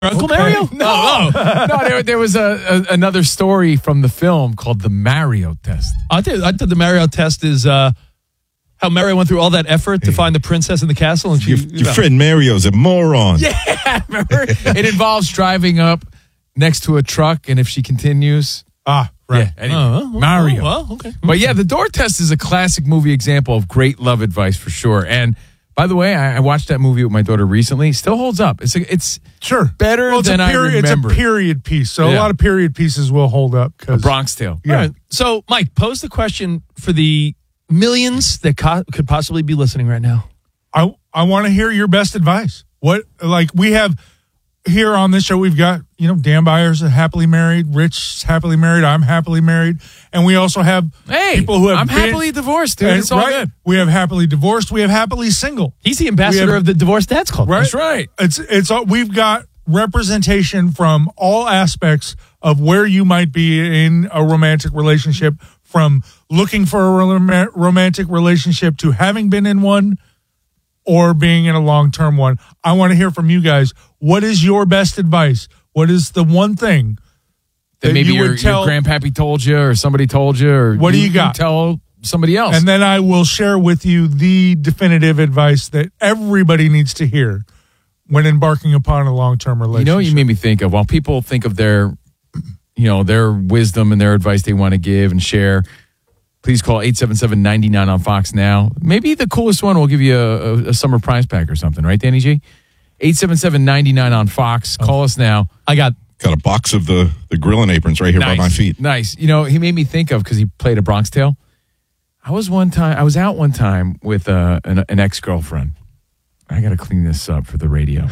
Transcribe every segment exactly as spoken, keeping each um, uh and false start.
Uncle okay. Mario? No, oh. no. There, there was a, a another story from the film called the Mario test. I think I thought the Mario test is uh, how Mario went through all that effort to find the princess in the castle, and she, your, you your know. friend Mario's a moron. Yeah, remember? It involves driving up next to a truck, and if she continues, ah, right. Yeah, anyway, Oh, Mario. Oh, well, okay. But yeah, the door test is a classic movie example of great love advice for sure. And by the way, I, I watched that movie with my daughter recently. Still holds up. It's a, it's sure better well, it's than a period, I remember. It's a period piece, so Yeah. a lot of period pieces will hold up. A Bronx Tale. Yeah. All right. So, Mike, pose the question for the millions that co- could possibly be listening right now. I I want to hear your best advice. What like we have here on this show, we've got you know Dan Byers happily married, Rich happily married, I'm happily married, and we also have Hey, people who have I'm been, happily divorced, dude. and, It's all right, good. We have happily divorced. We have happily single. He's the ambassador We have- of the Divorced Dads Club. Right, That's right. It's it's all, we've got representation from all aspects of where you might be in a romantic relationship, from looking for a rom- romantic relationship to having been in one or being in a long-term one. I want to hear from you guys. What is your best advice? What is the one thing That that maybe you your, would tell? your grandpappy told you, or somebody told you, or What do you got? tell somebody else. And then I will share with you the definitive advice that everybody needs to hear when embarking upon a long-term relationship. You know what you made me think of? While people think of their, you know, their wisdom and their advice they want to give and share, please call eight seven seven, nine nine on Fox now. Maybe the coolest one will give you a, a, a summer prize pack or something, right, Danny G? eight seven seven, nine nine on Fox. Call us now. I got Got a box of the, the grilling aprons right here Nice. by my feet. Nice. You know, he made me think of, because he played a Bronx Tale. I was one time, I was out one time with uh, an, an ex-girlfriend. I got to clean this up for the radio.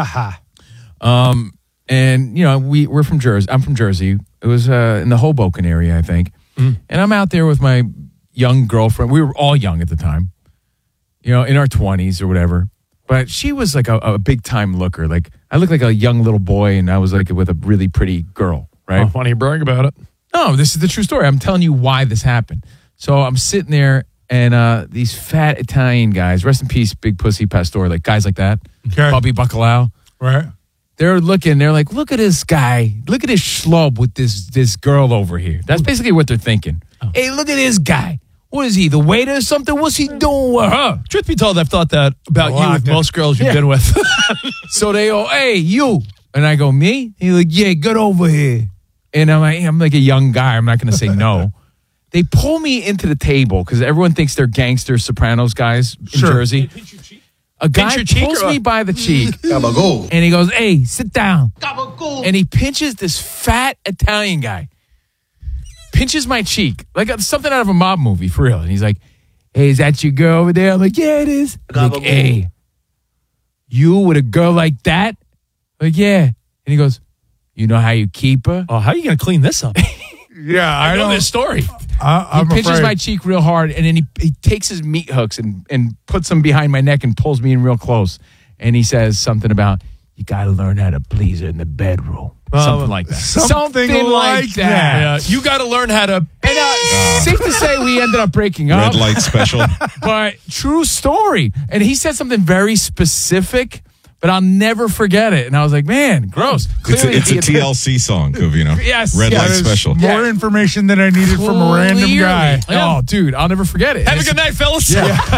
um, and, you know, we, we're from Jersey. I'm from Jersey. It was uh, in the Hoboken area, I think. Mm. And I'm out there with my young girlfriend. We were all young at the time, you know, in our twenties or whatever. But she was like a, a big-time looker. Like, I looked like a young little boy, and I was like with a really pretty girl, right? Oh, why don't you brag about it? No, this is the true story. I'm telling you why this happened. So I'm sitting there, and uh, these fat Italian guys, rest in peace, Big Pussy Pastore, like guys like that, Okay. Bobby Bacalao. Right. They're looking, they're like, look at this guy. Look at this schlub with this this girl over here. That's basically what they're thinking. Oh. Hey, look at this guy. What is he, the waiter or something? What's he doing with her? Truth be told, I've thought that about A you lot, with yeah. most girls you've Yeah. been with. So they go, hey, you. And I go, me? He's like, yeah, get over here. And I'm like, I'm like a young guy. I'm not going to say no. They pull me into the table because everyone thinks they're gangster Sopranos guys in Sure. Jersey. A guy your cheek pulls or- me by the cheek and he goes, hey, sit down. And he pinches this fat Italian guy. Pinches my cheek. Like something out of a mob movie, for real. And he's like, hey, is that your girl over there? I'm like, yeah, it is. He's like, hey, you with a girl like that? I'm like, yeah. And he goes, you know how you keep her? Oh, how are you going to clean this up? Yeah, I, I know don't. this story. I, I'm he pinches afraid. my cheek real hard, and then he, he takes his meat hooks and, and puts them behind my neck and pulls me in real close. And he says something about, you got to learn how to please her in the bedroom. Something like that. something like that. Yeah, you got to learn how to. And uh, safe to say we ended up breaking up. Red light special. But true story. And he said something very specific, but I'll never forget it. And I was like, man, gross. It's a, Clearly it's a the- T L C song, Covino. Yes, Red yes. light That is special. More Yeah. information than I needed from a random Clearly. guy. Oh, dude, I'll never forget it. Have a It's- good night, fellas.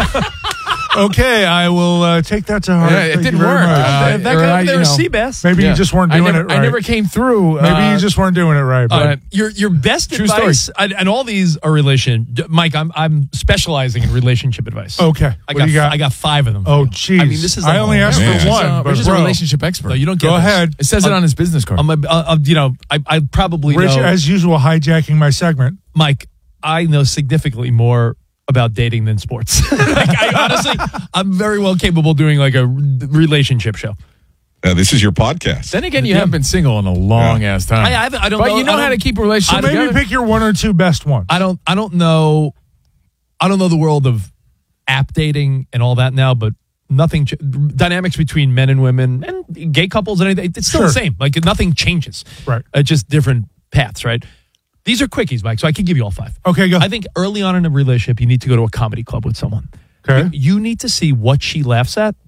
Okay, I will uh, take that to heart. Yeah, it Thank didn't you very work. much. Uh, that or guy I, over there you is know, Seabass. Maybe Yeah. you just weren't I doing never, it right. I never came through. Maybe uh, you just weren't doing it right. But Uh, your your best True advice, and, and all these are relation. Mike, I'm I'm specializing in relationship advice. okay, I what got, do you got? I got five of them. for Oh, you. jeez. I mean, this is. I like- only asked Man. for Rich is, one, uh, but Rich is a bro, relationship expert. No, you don't get go this. ahead. It says it on his business card. I'm a, uh, uh, you know, I I probably Rich, know, as usual, hijacking my segment. Mike. I know significantly more about dating than sports. Like, I honestly, I'm very well capable of doing like a relationship show. Uh, this is your podcast. Then again, you haven't been single in a long Yeah. ass time. I, I, haven't- I don't. but know, you know I how to don't- keep a relationship Maybe together. pick your one or two best ones. I don't. I don't know. I don't know the world of app dating and all that now, but nothing. Ch- dynamics between men and women and gay couples and anything. It's still Sure. the same. Like nothing changes. Right. Uh, just different paths. Right. These are quickies, Mike. So I can give you all five. Okay, go. I think early on in a relationship, you need to go to a comedy club with someone. Okay. You need to see what she laughs at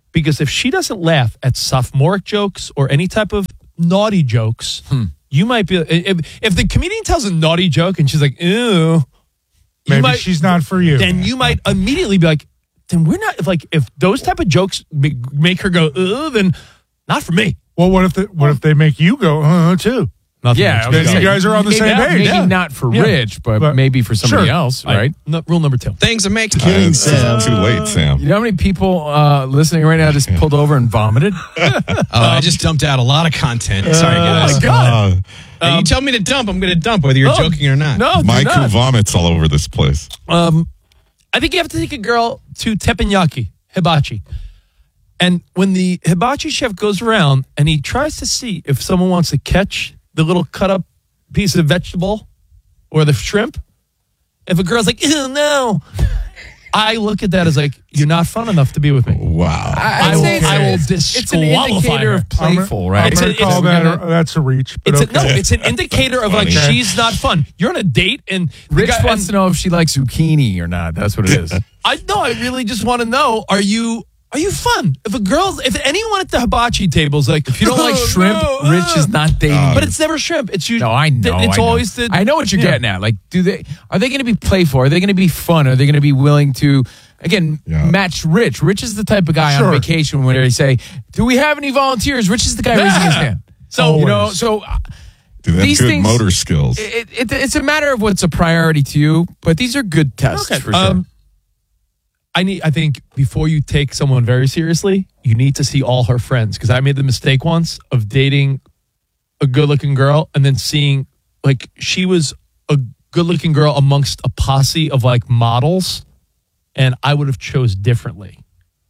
Because if she doesn't laugh at sophomoric jokes or any type of naughty jokes, Hmm. you might be. If, if the comedian tells a naughty joke and she's like, ew, Maybe you might, she's not for you. then you might immediately be like, then we're not. If like if those type of jokes make, make her go, ew, then not for me. Well, what if the, what if they make you go uh, too? Nothing Yeah, makes I me was Then go. you guys are on the maybe, same page. Maybe Yeah. not for Yeah. Rich, but, But- maybe for somebody Sure. else, All right? No, rule number two. Things that make Uh, kids. it's too late, Sam. You know how many people uh, listening right now just pulled over and vomited? Oh, I just dumped out a lot of content. Sorry, guys. my God. Uh, Hey, you tell me to dump, I'm going to dump, whether you're Oh, joking or not. No, do Mike who not. vomits all over this place. Um, I think you have to take a girl to teppanyaki, hibachi. And when the hibachi chef goes around and he tries to see if someone wants to catch the little cut up piece of vegetable or the shrimp, if a girl's like, ew, no, I look at that as like, you're not fun enough to be with me. Wow. I will, say I will it's, it's an disqualify indicator her. of playful, I'm right? It's going a- to call it's- that gonna- a, that's a reach. But It's okay. a, no, it's an indicator of like, funny. she's not fun. You're on a date and the Rich guy- wants and to know if she likes zucchini or not. That's what it is. I no, I really just want to know: Are you are you fun? If a girl, if anyone at the hibachi table is like, If you don't like "Oh, shrimp, no, Rich uh," is not dating. but you. it's never shrimp. It's usually No, I know. It's I know. always the. I know what you're yeah. getting at. Like, do they? Are they going to be playful? Are they going to be fun? Are they going to be willing to, again, Yeah. match Rich? Rich is the type of guy Sure. on vacation when they say, "Do we have any volunteers?" Rich is the guy raising his Yeah. hand. So, you know, Always. so uh, Do they have these good things- motor skills? it, it, it's a matter of what's a priority to you. But these are good tests Okay. for sure. Um, I need. I think before you take someone very seriously, you need to see all her friends. Because I made the mistake once of dating a good-looking girl and then seeing like she was a good-looking girl amongst a posse of like models, and I would have chose differently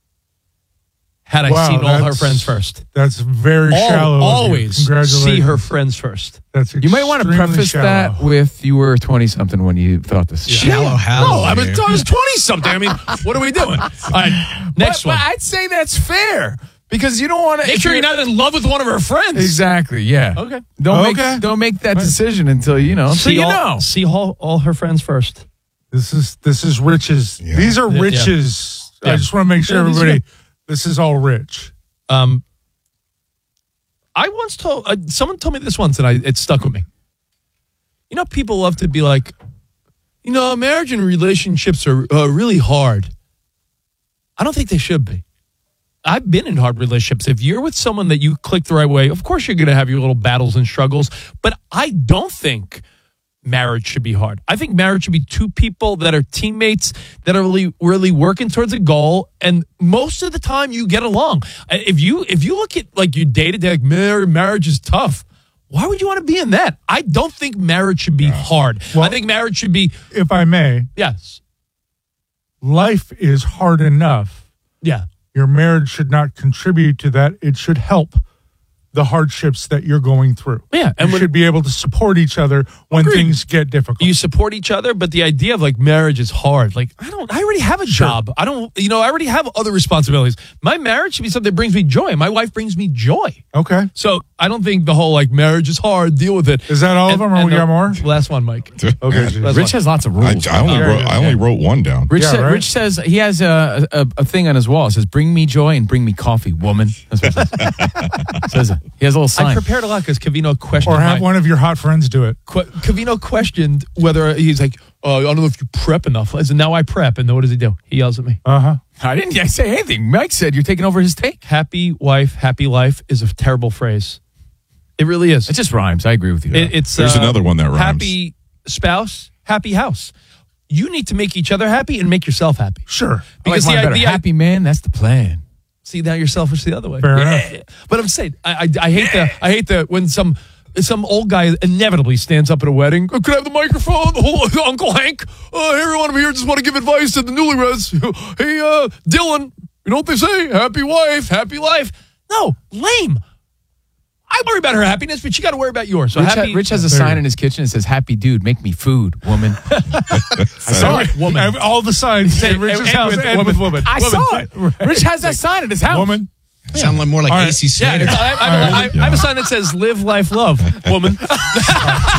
had I Wow, seen all her that's- friends first. That's very Al- shallow. of you. always Congratulations. see her friends first. That's you might want to extremely preface shallow. that with you were twenty something when you thought this. Shallow No, how? I was, I was twenty something. I mean, what are we doing? All right, next but, one. But I'd say that's fair because you don't want to Make sure you're not in love with one of her friends. Exactly. Yeah. Okay. Don't Okay. make don't make that decision until you know. So See you all, know. See all, all her friends first. This is this is Rich's. Yeah. These are Yeah, yeah. Rich's. Yeah. I just want to make sure Yeah, these are everybody. good. This is all Rich. Um, I once told uh, someone told me this once, and I it stuck with me. You know, people love to be like, you know, marriage and relationships are uh, really hard. I don't think they should be. I've been in hard relationships. If you're with someone that you click the right way, of course you're going to have your little battles and struggles. But I don't think marriage should be hard. I think marriage should be two people that are teammates that are really, really working towards a goal. And most of the time you get along. If you if you look at like your day to day, like mar- marriage is tough. Why would you want to be in that? I don't think marriage should be hard. Well- I think marriage should be, If I may, yes. life is hard enough. Yeah. Your marriage should not contribute to that. It should help the hardships that you're going through. Yeah, and And we when- should be able to support each other when Agreed. things get difficult. You support each other, but the idea of like marriage is hard. Like, I don't, I already have a Sure. job. I don't, you know, I already have other responsibilities. My marriage should be something that brings me joy. My wife brings me joy. okay. So I don't think the whole like marriage is hard, deal with it. Is that all of them, or we the got more? Last one, Mike. Okay. Last Rich one. has lots of I, rules. I only Yeah, wrote yeah, I only wrote one down. Rich, Yeah, sa- right? Rich says he has a, a a thing on his wall. It says, "Bring me joy and bring me coffee, woman." That's what it says. says it. He has a little I sign. prepared a lot because Cavino questioned. Or have my- one of your hot friends do it. Qu- Cavino questioned whether he's like, oh, I don't know if you prep enough. I said, now I prep, and then what does he do? He yells at me. Uh huh. I didn't say anything. Mike said you're taking over his take. Happy wife, happy life is a terrible phrase. It really is. It just rhymes. I agree with you. It- it's There's uh, another one that rhymes. Happy spouse, happy house. You need to make each other happy and make yourself happy. Sure. I like Because mine the better. idea, Happy man, that's the plan. see now you're selfish the other way. Fair Yeah. enough. But I'm saying I I, I hate the I hate the when some some old guy inevitably stands up at a wedding. Oh, could I have the microphone? Oh, Uncle Hank. Oh, hey, everyone, I'm here. Just want to give advice to the newlyweds. Hey, uh, Dylan. You know what they say? Happy wife, happy life. No, lame. I worry about her happiness, but you got to worry about yours. So Rich, happy. ha- Rich has a There sign you in his kitchen that says, "Happy dude, make me food, woman." I saw it. Woman. Ev- All the signs say And- Rich's and house with and with woman. I saw it. Rich has that sign in his house. Woman. Sound like more like All right. A C Yeah, Slater. it's- I, I, I, I have a sign that says "Live, life, love," woman.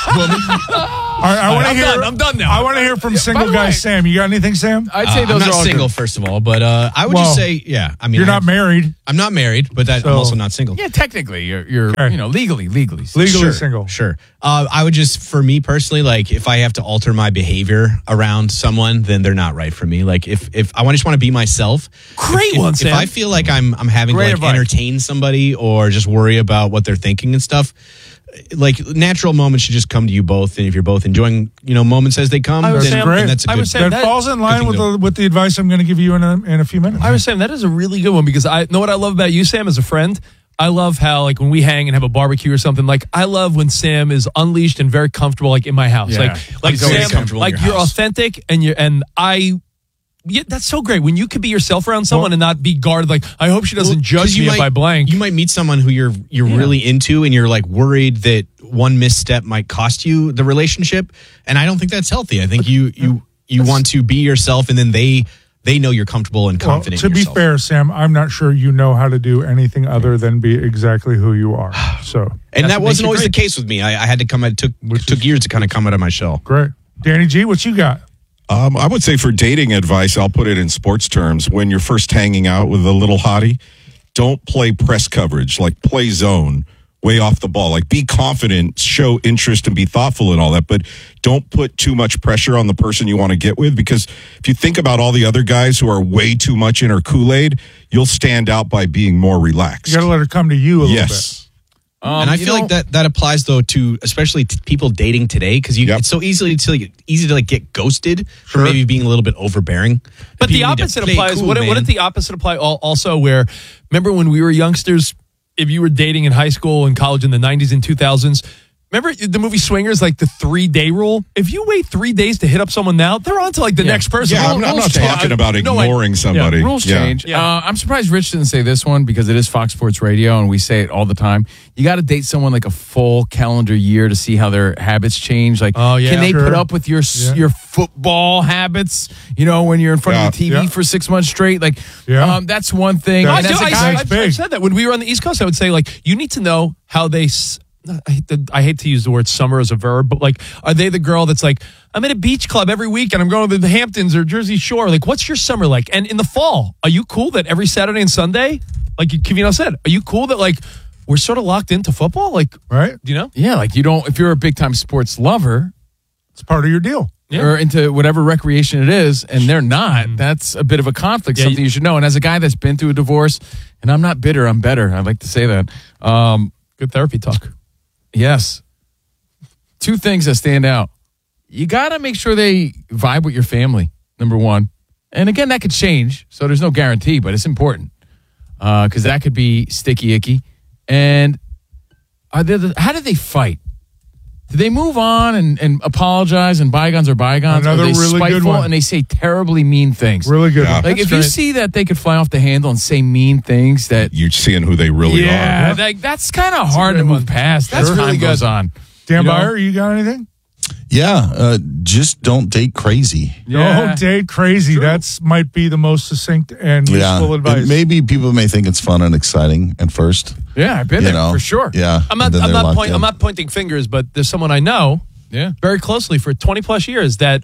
woman. All right, I want to I'm hear. done. I'm done now. I want to hear from By single the guy way- Sam. You got anything, Sam? I'd say Uh, those I'm are not all single, good. first of all, but uh, I would Well, just say, yeah. I mean, You're I not have- married, I'm not married, but that, So- I'm also not single. Yeah, technically, you're you're Okay. you know legally legally single. legally sure, single. Sure. Uh, I would just, for me personally, like if I have to alter my behavior around someone, then they're not right for me. Like if if I just want to be myself. Great if, one, if, Sam. If I feel like I'm I'm having Great to like advice. entertain somebody or just worry about what they're thinking and stuff, like natural moments should just come to you both, and if you're both enjoying, you know, moments as they come, I then, was That's saying- great. then that's a I good. was saying- That that- falls in line thing with to- the, with the advice I'm going to give you in a, in a few minutes. I was saying that is a really good one because I know what I love about you, Sam, as a friend. I love how, like, when we hang and have a barbecue or something, like, I love when Sam is unleashed and very comfortable, like, in my house. Yeah. Like, like He's always Sam, comfortable in like, your you're house. authentic and you're, and I, yeah, that's so great when you could be yourself around someone Well- and not be guarded. Like, I hope she doesn't Well, judge 'cause you me might, if I blank. You might meet someone who you're you're really into, and you're like worried that one misstep might cost you the relationship. And I don't think that's healthy. I think you you you want to be yourself, and then they they know you're comfortable and Well, confident. to in be yourself. fair, Sam, I'm not sure you know how to do anything other than be exactly who you are. So and That's that what makes wasn't you always great. the case with me. I, I had to come. It took Which it took is- years to kind of come out of my shell. great. Danny G, what you got? Um, I would say for dating advice, I'll put it in sports terms. When you're first hanging out with a little hottie, don't play press coverage, like play zone, way off the ball. Like be confident, show interest, and be thoughtful and all that. But don't put too much pressure on the person you want to get with, because if you think about all the other guys who are way too much in her Kool-Aid, you'll stand out by being more relaxed. You got to let her come to you a little Yes. Um, and I you feel know- like that that applies though to especially to people dating today, because you Yep. it's so easily to easy to like get ghosted for maybe being a little bit overbearing. But the People need to opposite play applies. cool, what, if, what man. if the opposite apply al- also where, remember when we were youngsters, if you were dating in high school and college in the nineties and two thousands, remember the movie Swingers, like the three-day rule? If you wait three days to hit up someone now, they're on to like the Yeah. next person. Yeah, I'm not, I'm not Rules change. talking about No, I- ignoring somebody. Rules Yeah. change. Yeah. Uh, I'm surprised Rich didn't say this one because it is Fox Sports Radio and we say it all the time. You got to date someone like a full calendar year to see how their habits change. Like, Oh, yeah. can they Sure. put up with your s Yeah. your football habits? You know, when you're in front of the T V Yeah. for six months straight. Like, Yeah. um, that's one thing. That's- I, And do, as a I, guy, I, That's I, I big. said that when we were on the East Coast. I would say, like, you need to know how they. s- I hate, the, I hate to use the word summer as a verb, but like, are they the girl that's like, I'm at a beach club every week and I'm going to the Hamptons or Jersey Shore? Like, what's your summer like? And in the fall, are you cool that every Saturday and Sunday, like Kavino said, are you cool that like we're sort of locked into football? Like, Right? you know? yeah, like you don't. If you're a big time sports lover, It's part of your deal. Yeah. or into whatever recreation it is, and they're not, that's a bit of a conflict, Yeah, something you- you should know. And as a guy that's been through a divorce, and I'm not bitter, I'm better. I'd like to say that. Um, Good therapy talk. yes. Two things that stand out. You got to make sure they vibe with your family, number one. And again, that could change, so there's no guarantee, but it's important because that could be sticky icky. And are they the, how do they fight? Do they move on and, and apologize and bygones are bygones? Another are they really good spiteful one. and they say terribly mean things? Really good. Yeah. one. Like That's if you great. see that they could fly off the handle and say mean things that You're seeing who they really yeah, are. like that's kind of hard to great move one. past. That's Sure. really Really goes good. on. Dan you know? Byer, you got anything? Yeah, uh, just don't date crazy. Yeah. Don't date crazy. That's might be the most succinct and Yeah, useful advice. It- maybe people may think it's fun and exciting at first. Yeah, I've been You there know, for sure. Yeah, I'm not. and then I'm they're not locked point, in. I'm not pointing fingers, but there's someone I know Yeah. very closely for twenty plus years that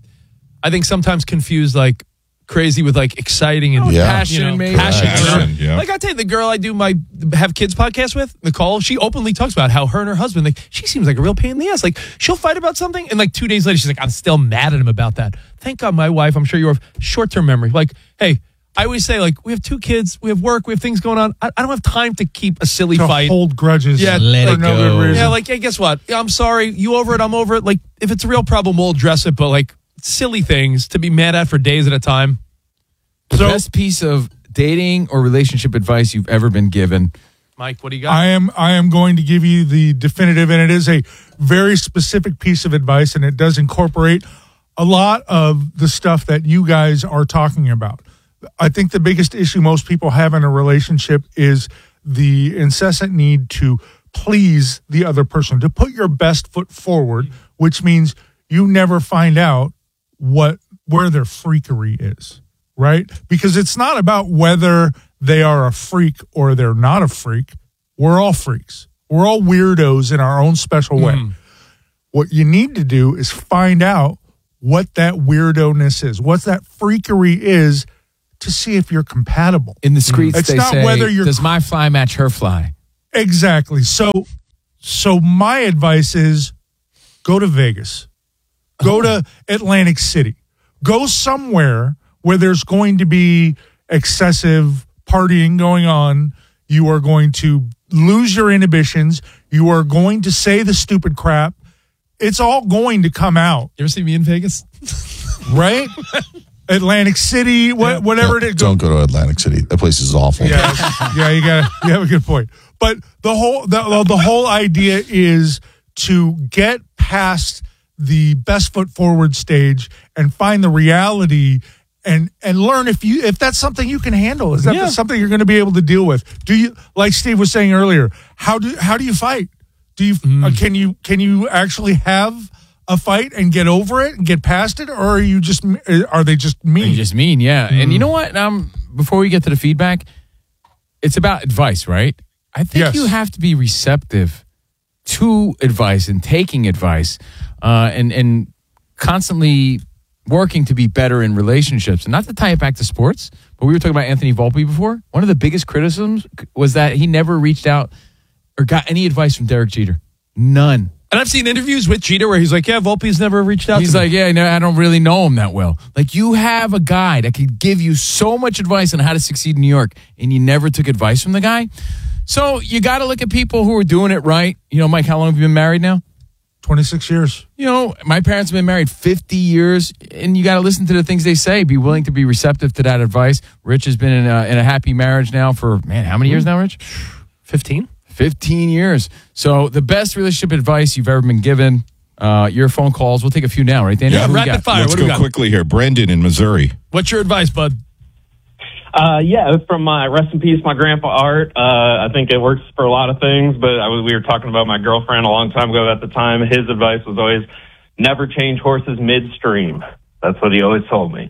I think sometimes confuse like crazy with like exciting and Yeah. Passion, you know, maybe. passion. Passion, you know? yeah. Like I tell you, the girl I do my have kids podcast with, Nicole, she openly talks about how her and her husband, like she seems like a real pain in the ass. Like she'll fight about something, and like two days later, she's like, I'm still mad at him about that. Thank God my wife, I'm sure you have short term memory. Like, hey. I always say, like, we have two kids, we have work, we have things going on. I, I don't have time to keep a silly to fight. hold grudges. Yeah, let for it no go. good reason. Yeah, like, hey, guess what? Yeah, I'm sorry. You over it, I'm over it. Like, if it's a real problem, we'll address it. But, like, silly things to be mad at for days at a time. The So- best piece of dating or relationship advice you've ever been given. Mike, what do you got? I am I am going to give you the definitive, and it is a very specific piece of advice, and it does incorporate a lot of the stuff that you guys are talking about. I think the biggest issue most people have in a relationship is the incessant need to please the other person, to put your best foot forward, which means you never find out what where their freakery is, right? Because it's not about whether they are a freak or they're not a freak. We're all freaks. We're all weirdos in our own special way. What you need to do is find out what that weirdo-ness is, what that freakery is, to see if you're compatible. In the streets, It's they not say, whether you're- does my fly match her fly? Exactly. So, so my advice is go to Vegas, go to Atlantic City, go somewhere where there's going to be excessive partying going on. You are going to lose your inhibitions. You are going to say the stupid crap. It's all going to come out, You ever see me in Vegas? right? Atlantic City, what, whatever it is. Don't go to Atlantic City. That place is awful. Yeah, yeah, you got you have a good point. But the whole the, the whole idea is to get past the best foot forward stage and find the reality and and learn if you if that's something you can handle. Is that Yeah. something you're going to be able to deal with? Do you, like Steve was saying earlier, how do how do you fight? Do you uh, can you can you actually have a fight and get over it and get past it, or are you just are they just mean? You just mean, yeah. And you know what? Um, before we get to the feedback, it's about advice, right? I think Yes. you have to be receptive to advice and taking advice, uh, and and constantly working to be better in relationships. And not to tie it back to sports, but we were talking about Anthony Volpe before. One of the biggest criticisms was that he never reached out or got any advice from Derek Jeter. None. And I've seen interviews with Jeter where he's like, yeah, Volpe's never reached out He's to like, me. yeah, no, I don't really know him that well. Like, you have a guy that could give you so much advice on how to succeed in New York, and you never took advice from the guy. So you got to look at people who are doing it right. You know, Mike, how long have you been married now? twenty-six years. You know, my parents have been married fifty years, and you got to listen to the things they say. Be willing to be receptive to that advice. Rich has been in a, in a happy marriage now for, man, how many years now, Rich? fifteen? fifteen years. So the best relationship advice you've ever been given. Uh, your phone calls. We'll take a few now, right, Danny? Yeah, Who we rapid got? fire. Let's What do we go got? quickly here. Brendan in Missouri. What's your advice, bud? Uh, yeah, it was from my rest in peace, my grandpa Art. Uh, I think it works for a lot of things, but I was, we were talking about my girlfriend a long time ago at the time. His advice was always never change horses midstream. That's what he always told me.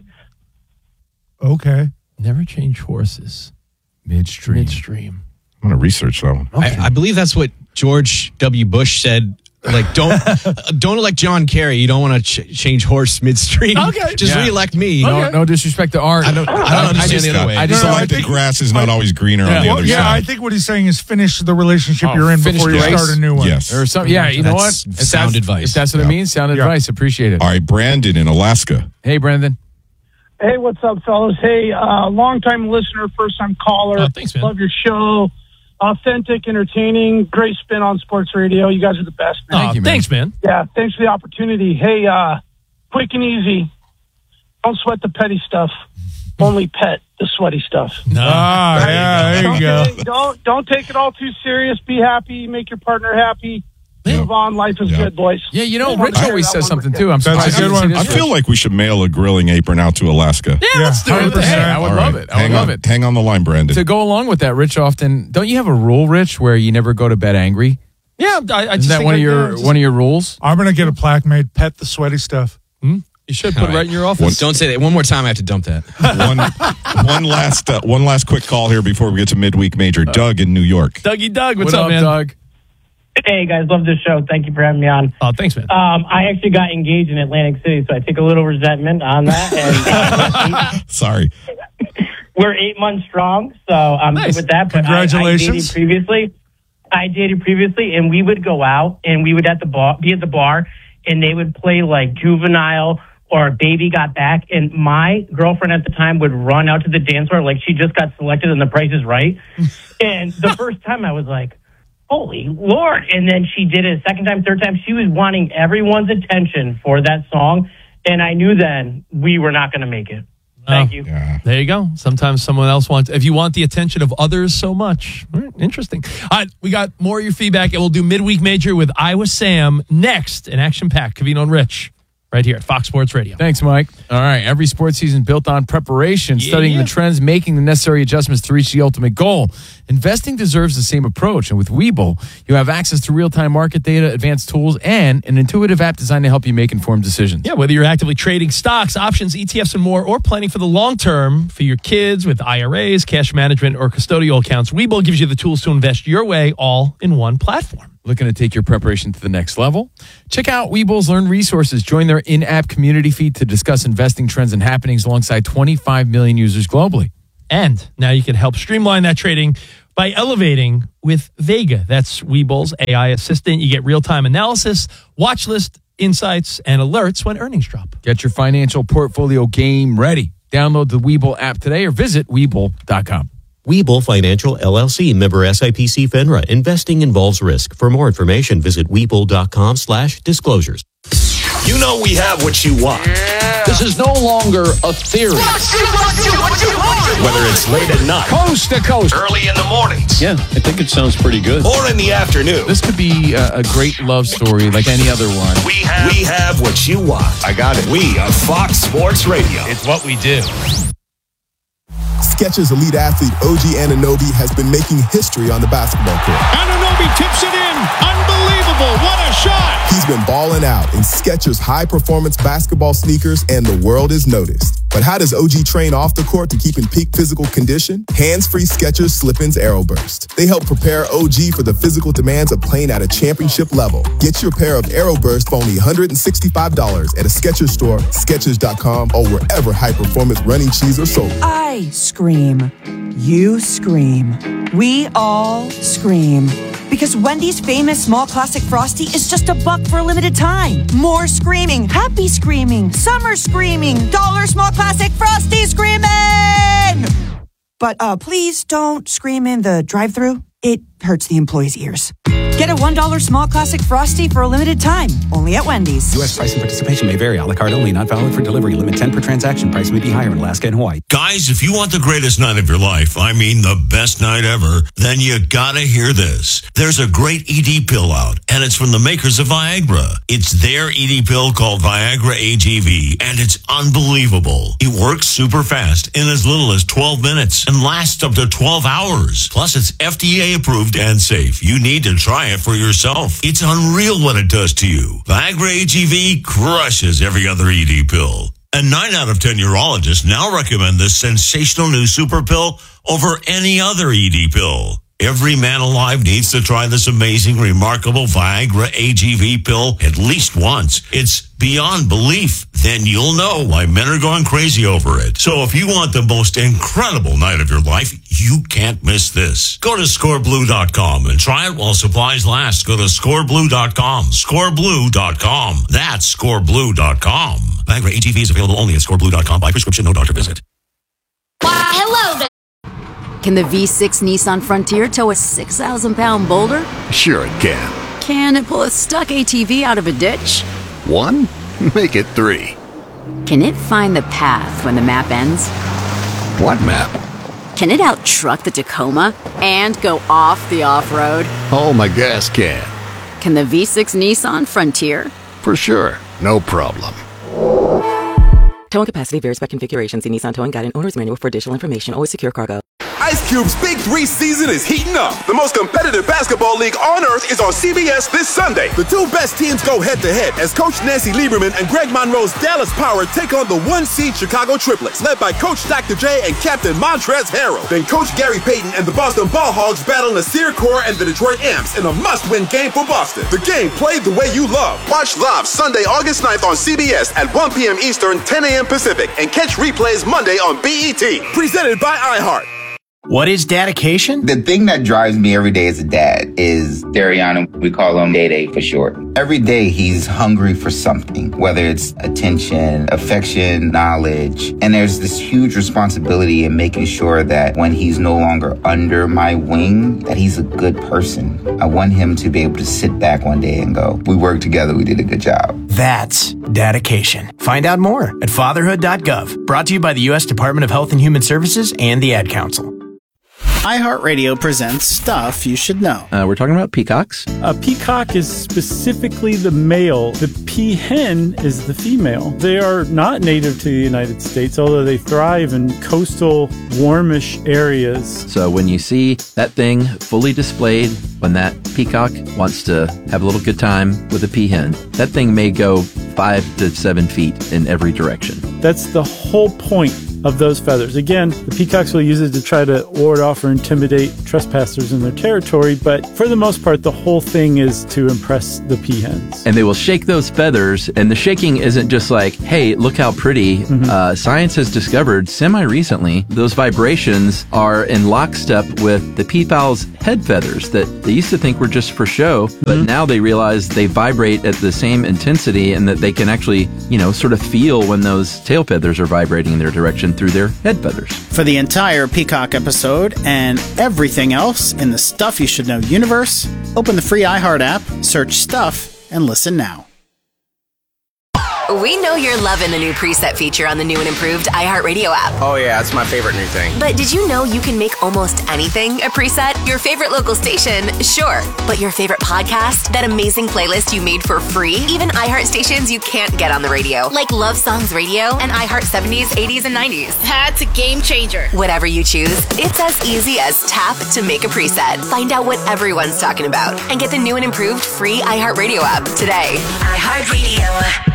Okay. Never change horses Midstream. midstream. I'm going to research that one. I, I believe that's what George W. Bush said. Like, don't don't elect John Kerry. You don't want to ch- change horse midstream. Okay. Just Yeah. reelect me. No, no disrespect to Art. I don't, I don't understand just- the other way. I I just just No, no, like I the think- grass is not always greener on the Well, other yeah, I side. think what he's saying is finish the relationship Oh, you're in finish before you the race? start a new one. Yes. Or some, yeah, you know what? That's If sound that's- advice. If that's what it means, sound Yeah. advice. Appreciate it. All right, Brandon in Alaska. Hey, Brendan. Hey, what's up, fellas? Hey, uh, long-time listener, first-time caller. Oh, thanks, man. Love your show. Authentic, entertaining, great spin on sports radio. You guys are the best, man. Aw, you, man. thanks, man. Yeah, thanks for the opportunity. Hey, uh, quick and easy. Don't sweat the petty stuff. Only pet the sweaty stuff. No. Ah, yeah, there you go. Don't, don't don't take it all too serious. Be happy. Make your partner happy. Yeah. Move on. Life is Yeah. good, boys. Yeah, you know, Just wanted Rich to share always that says one something with too. you. I'm That's a surprised. good you didn't one. say I this, feel Rich. like we should mail a grilling apron out to Alaska. Yeah, Yeah, let's do one hundred it. percent. Hey, I would All love right. it. I would hang love on, it. Hang on the line, Brandon. To go along with that, Rich, often don't you have a rule, Rich, where you never go to bed angry? Yeah, I, I just Isn't that think one I- of yeah, your just- one of your rules? I'm going to get a plaque made, pet the sweaty stuff. You should put All it right. right in your office. Don't say that. One more time, I have to dump that. one, one last, uh, one last quick call here before we get to midweek major. Doug in New York. Dougie Doug, what's what up, man? Doug? Hey guys, love this show. Thank you for having me on. Oh, thanks, man. Um, I actually got engaged in Atlantic City, so I take a little resentment on that. And uh, Sorry. we're eight months strong, so I'm Nice. good with that. But Congratulations. I, I dated previously. I dated previously, and we would go out and we would at the bar, be at the bar, and they would play like Juvenile or Baby Got Back, and my girlfriend at the time would run out to the dance floor like she just got selected and The Price is Right. And the first time I was like, holy Lord. And then she did it a second time, third time. She was wanting everyone's attention for that song. And I knew then we were not going to make it. Thank Oh. you. Yeah. There you go. Sometimes someone else wants, if you want the attention of others so much. All right, interesting. All right, we got more of your feedback, and we'll do midweek major with Iowa Sam next in Action Pack. Cavino and Rich, right here at Fox Sports Radio. Thanks, Mike. All right. Every sports season built on preparation, Yeah. studying the trends, making the necessary adjustments to reach the ultimate goal. Investing deserves the same approach. And with Webull, you have access to real-time market data, advanced tools, and an intuitive app designed to help you make informed decisions. Yeah, whether you're actively trading stocks, options, E T Fs, and more, or planning for the long term for your kids with I R As, cash management, or custodial accounts, Webull gives you the tools to invest your way all in one platform. Looking to take your preparation to the next level? Check out Webull's Learn Resources. Join their in-app community feed to discuss investing trends and happenings alongside twenty-five million users globally. And now you can help streamline that trading by elevating with Vega. That's Webull's A I assistant. You get real-time analysis, watch list insights, and alerts when earnings drop. Get your financial portfolio game ready. Download the Webull app today or visit Webull dot com. Webull Financial, L L C, member S I P C FINRA. Investing involves risk. For more information, visit Webull dot com slash disclosures. You know we have what you want. Yeah. This is no longer a theory. What you, what you, what you want. Whether it's late at night, coast to coast, early in the mornings. Yeah, I think it sounds pretty good. Or in the afternoon. This could be a, a great love story like any other one. We have, we have what you want. I got it. We are Fox Sports Radio. It's what we do. Skechers elite athlete O G Anunoby has been making history on the basketball court. Anunoby tips it in. Unbelievable. What a shot. He's been balling out in Skechers high-performance basketball sneakers, and the world is noticed. But how does O G train off the court to keep in peak physical condition? Hands-free Skechers Slip-ins Aeroburst. They help prepare O G for the physical demands of playing at a championship level. Get your pair of Aeroburst for only one hundred sixty-five dollars at a Skechers store, Skechers dot com, or wherever high-performance running shoes are sold. I scream. You scream. We all scream. Because Wendy's famous small classic Frosty is just a buck for a limited time. More screaming, happy screaming, summer screaming, dollar small classic Frosty screaming! But uh, please don't scream in the drive-thru. It hurts the employees' ears. Get a one dollar small classic Frosty for a limited time, only at Wendy's. U S price and participation may vary. A la carte only, not valid for delivery. Limit ten per transaction. Price may be higher in Alaska and Hawaii. Guys, if you want the greatest night of your life, I mean the best night ever, then you gotta hear this. There's a great E D pill out, and it's from the makers of Viagra. It's their E D pill called Viagra A G V, and it's unbelievable. It works super fast in as little as twelve minutes and lasts up to twelve hours. Plus, it's F D A approved and safe. You need to try it for yourself. It's unreal what it does to you. Viagra A G V crushes every other E D pill. And nine out of ten urologists now recommend this sensational new super pill over any other E D pill. Every man alive needs to try this amazing, remarkable Viagra A G V pill at least once. It's beyond belief. Then you'll know why men are going crazy over it. So if you want the most incredible night of your life, you can't miss this. Go to score blue dot com and try it while supplies last. Go to score blue dot com. score blue dot com. That's score blue dot com. Viagra A G V is available only at score blue dot com by prescription, no doctor visit. Hello. Can the V six Nissan Frontier tow a six thousand pound boulder? Sure it can. Can it pull a stuck A T V out of a ditch? One? Make it three. Can it find the path when the map ends? What map? Can it out-truck the Tacoma and go off the off-road? Oh, my gas can. Can the V six Nissan Frontier? For sure. No problem. Towing capacity varies by configuration. See Nissan Towing Guide and Owner's Manual for additional information. Always secure cargo. Ice Cube's Big Three season is heating up. The most competitive basketball league on earth is on C B S this Sunday. The two best teams go head-to-head as Coach Nancy Lieberman and Greg Monroe's Dallas Power take on the one-seed Chicago Triplets, led by Coach Doctor J and Captain Montrezl Harrell. Then Coach Gary Payton and the Boston Ball Hogs battle Nasir Kaur and the Detroit Imps in a must-win game for Boston. The game played the way you love. Watch live Sunday, August ninth on C B S at one p.m. Eastern, ten a.m. Pacific, and catch replays Monday on B E T. Presented by iHeart. What is dedication? The thing that drives me every day as a dad is Dariana. We call him Day Day for short. Every day he's hungry for something, whether it's attention, affection, knowledge. And there's this huge responsibility in making sure that when he's no longer under my wing, that he's a good person. I want him to be able to sit back one day and go, we worked together, we did a good job. That's dedication. Find out more at fatherhood dot gov. Brought to you by the U S Department of Health and Human Services and the Ad Council. iHeartRadio presents Stuff You Should Know. Uh, we're talking about peacocks. A peacock is specifically the male. The peahen is the female. They are not native to the United States, although they thrive in coastal, warmish areas. So when you see that thing fully displayed, when that peacock wants to have a little good time with a peahen, that thing may go five to seven feet in every direction. That's the whole point of those feathers. Again, the peacocks will use it to try to ward off or intimidate trespassers in their territory, but for the most part, the whole thing is to impress the peahens. And they will shake those feathers, and the shaking isn't just like, hey, look how pretty. Mm-hmm. Uh, science has discovered semi-recently those vibrations are in lockstep with the peafowl's head feathers that they used to think were just for show, but mm-hmm. now they realize they vibrate at the same intensity and that they can actually, you know, sort of feel when those tail feathers are vibrating in their direction through their head feathers. For the entire Peacock episode and everything else in the Stuff You Should Know universe, open the free iHeart app, search Stuff, and listen now. We know you're loving the new preset feature on the new and improved iHeartRadio app. Oh yeah, it's my favorite new thing. But did you know you can make almost anything a preset? Your favorite local station, sure. But your favorite podcast? That amazing playlist you made for free? Even iHeart stations you can't get on the radio, like Love Songs Radio and iHeart seventies, eighties, and nineties. That's a game changer. Whatever you choose, it's as easy as tap to make a preset. Find out what everyone's talking about and get the new and improved free iHeartRadio app today. iHeartRadio.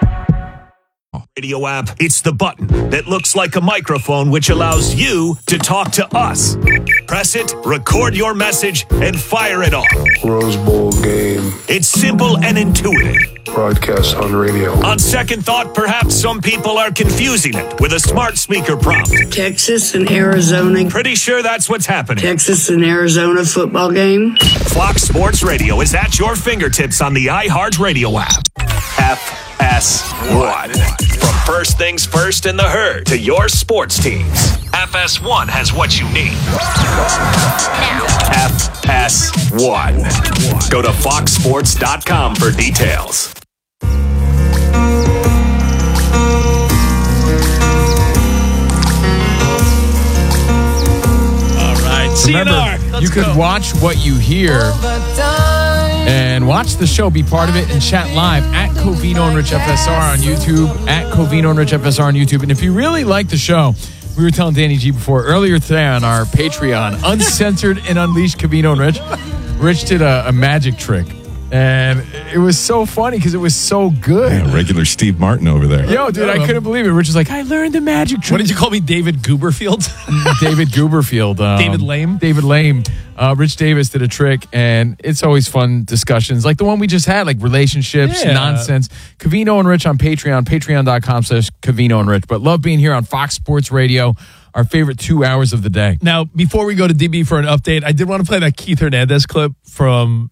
Radio app, it's the button that looks like a microphone which allows you to talk to us. Press it, record your message, and fire it off. Rose Bowl game. It's simple and intuitive. Broadcast on radio. On second thought, perhaps some people are confusing it with a smart speaker prompt. Texas and Arizona. Pretty sure that's what's happening. Texas and Arizona football game. Fox Sports Radio is at your fingertips on the iHeartRadio app. F S one. From first things first in the herd to your sports teams, F S one has what you need. Now. F S one. Go to fox sports dot com for details. All right, C N R. Remember, Let's you could go. watch what you hear and watch the show, be part of it, and chat live at Covino and Rich F S R on YouTube, at Covino and Rich F S R on YouTube. And if you really like the show, we were telling Danny G before, earlier today on our Patreon, Uncensored and Unleashed Covino and Rich, Rich did a, a magic trick. And it was so funny because it was so good. Yeah, regular Steve Martin over there. Yo, dude, I couldn't believe it. Rich was like, I learned the magic trick. What did you call me, David Gooberfield? David Gooberfield. Um, David Lame? David Lame. Uh, Rich Davis did a trick, and it's always fun discussions like the one we just had, like relationships, Yeah. nonsense. Covino and Rich on Patreon, patreon.com slash Covino and Rich. But love being here on Fox Sports Radio, our favorite two hours of the day. Now, before we go to D B for an update, I did want to play that Keith Hernandez clip from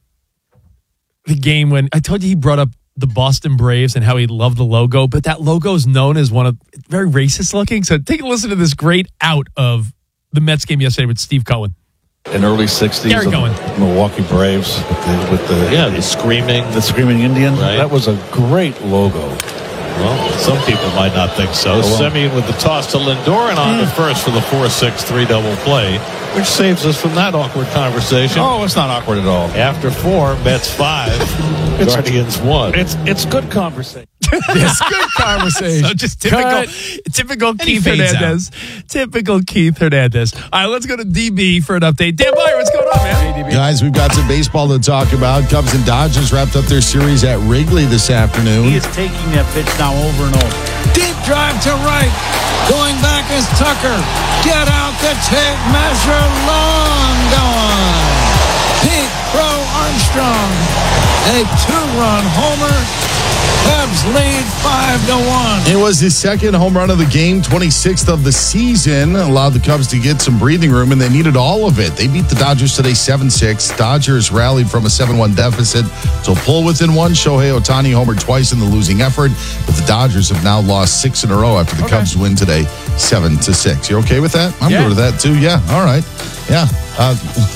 the game when I told you he brought up the Boston Braves and how he loved the logo, but that logo is known as one of very racist looking. So take a listen to this great out of the Mets game yesterday with Steve Cohen. In early sixties, Gary Cohen. Milwaukee Braves with the, with the yeah the screaming the screaming Indian. Right. That was a great logo. Well, some people might not think so. Oh, well. Semien with the toss to Lindor and on to first for the four six three double play, which saves us from that awkward conversation. Oh, it's not awkward at all. After four, Mets five, Guardians one. It's it's good conversation. It's good conversation. So just typical, Cut. typical And he Keith fades Hernandez. Typical Keith Hernandez. All right, let's go to D B for an update. Dan Byer, what's going on, man? Hey, D B. Guys, we've got some baseball to talk about. Cubs and Dodgers wrapped up their series at Wrigley this afternoon. He is taking that pitch now over and over. Deep drive to right. Going back is Tucker. Get out the tape measure. Long gone. Pete Crow Armstrong. A two-run homer. Cubs lead five to one. It was his second home run of the game, twenty-sixth of the season. Allowed the Cubs to get some breathing room, and they needed all of it. They beat the Dodgers today seven six. Dodgers rallied from a seven one deficit to pull within one. Shohei Ohtani homered twice in the losing effort, but the Dodgers have now lost six in a row after the okay. Cubs win today seven to six. You okay with that? I'm yeah. good with that, too. Yeah, all right. Yeah. Uh,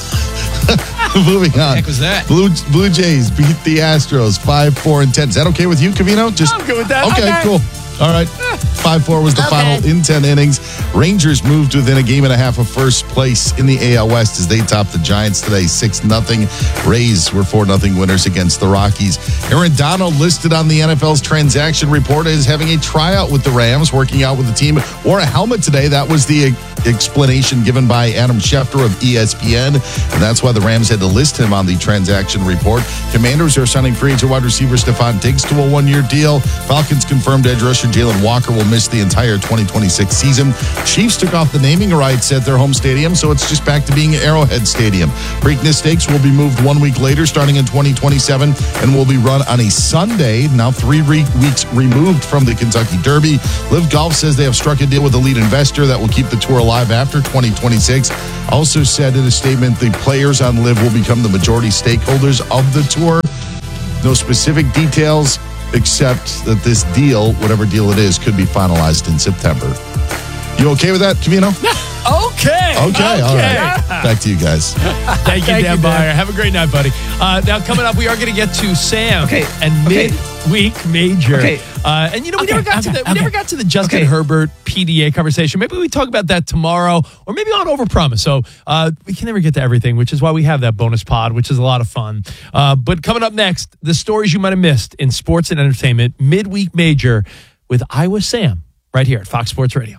moving on. What the heck was that? Blue, Blue Jays beat the Astros five four and ten. Is that okay with you, Covino? Just, I'm good with that. Okay, okay. cool. All right. five four was the okay. final in ten innings. Rangers moved within a game and a half of first place in the A L West as they topped the Giants today six nothing. Rays were four nothing winners against the Rockies. Aaron Donald listed on the N F L's transaction report as having a tryout with the Rams, working out with the team. Wore a helmet today. That was the explanation given by Adam Schefter of E S P N, and that's why the Rams had to list him on the transaction report. Commanders are signing free agent wide receiver Stephon Diggs to a one-year deal. Falcons confirmed edge rusher Jalen Walker will miss the entire twenty twenty-six season. Chiefs took off the naming rights at their home stadium, so it's just back to being Arrowhead Stadium. Preakness Stakes will be moved one week later, starting in twenty twenty-seven, and will be run on a Sunday, now three re- weeks removed from the Kentucky Derby. Liv Golf says they have struck a deal with a lead investor that will keep the tour alive after twenty twenty-six. Also said in a statement, the players on Liv will become the majority stakeholders of the tour. No specific details, except that this deal, whatever deal it is, could be finalized in September. You okay with that, Covino? Okay. Okay, okay. all right. Back to you guys. Thank you, Thank Dan you, Byer. Dan. Have a great night, buddy. Uh, now, coming up, we are going to get to Sam Okay. and Okay. midweek major. Okay. Uh, and you know, we Okay. never got Okay. to the we Okay. never got to the Justin Okay. Herbert P D A conversation. Maybe we talk about that tomorrow, or maybe on Overpromise. So uh, we can never get to everything, which is why we have that bonus pod, which is a lot of fun. Uh, but coming up next, the stories you might have missed in sports and entertainment midweek major with Iowa Sam right here at Fox Sports Radio.